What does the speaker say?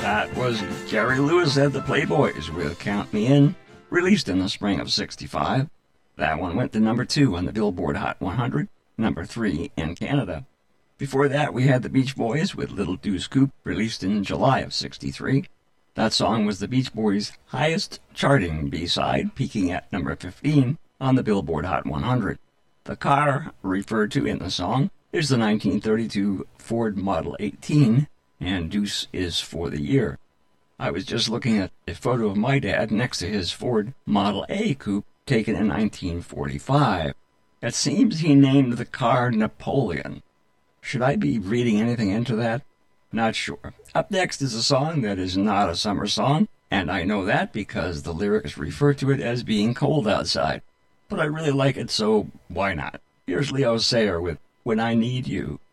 That was Jerry Lewis and the Playboys with Count Me In, released in the spring of '65. That one went to number 2 on the Billboard Hot 100, number 3 in Canada. Before that, we had the Beach Boys with Little Deuce Coupe, released in July of '63. That song was the Beach Boys' highest charting B-side, peaking at number 15 on the Billboard Hot 100. The car referred to in the song is the 1932 Ford Model 18, and Deuce is for the year. I was just looking at a photo of my dad next to his Ford Model A coupe taken in 1945. It seems he named the car Napoleon. Should I be reading anything into that? Not sure. Up next is a song that is not a summer song, and I know that because the lyrics refer to it as being cold outside. But I really like it, so why not? Here's Leo Sayer with When I Need You.